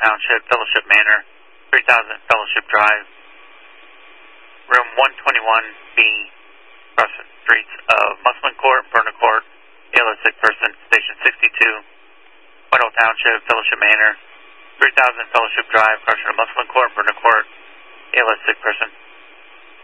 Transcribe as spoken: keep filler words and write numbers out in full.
Township, Fellowship Manor, three thousand Fellowship Drive, room one twenty-one B, across the streets of Musselman Court, Berna Court, A L S sick person, Station sixty-two, Whitehall Township, Fellowship Manor, three thousand Fellowship Drive, across from Musselman Court, Berna Court, A L S sick person.